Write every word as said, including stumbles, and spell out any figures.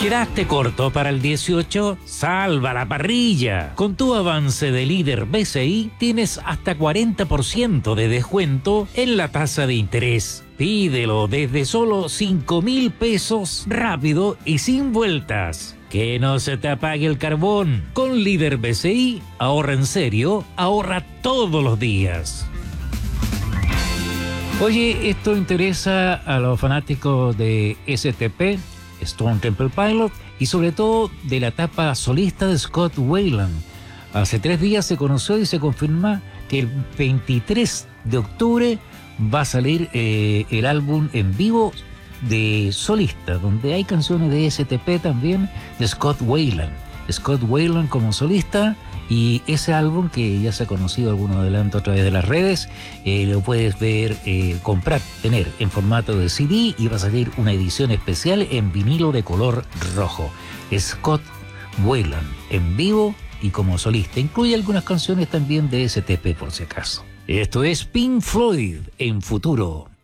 ¿Quedaste corto para el dieciocho? ¡Salva la parrilla! Con tu avance de líder B C I tienes hasta cuarenta por ciento de descuento en la tasa de interés. Pídelo desde solo cinco mil pesos, rápido y sin vueltas. Que no se te apague el carbón. Con líder B C I, ahorra en serio, ahorra todos los días. Oye, esto interesa a los fanáticos de S T P, Stone Temple Pilot, y sobre todo de la etapa solista de Scott Weiland. Hace tres días se conoció y se confirma que el veintitrés de octubre va a salir eh, el álbum en vivo de solista, donde hay canciones de S T P también, de Scott Weiland. Scott Weiland como solista, y ese álbum que ya se ha conocido algunos adelantos a través de las redes, eh, lo puedes ver, eh, comprar, tener en formato de C D, y va a salir una edición especial en vinilo de color rojo. Scott Weiland en vivo y como solista. Incluye algunas canciones también de S T P por si acaso. Esto es Pink Floyd en Futuro.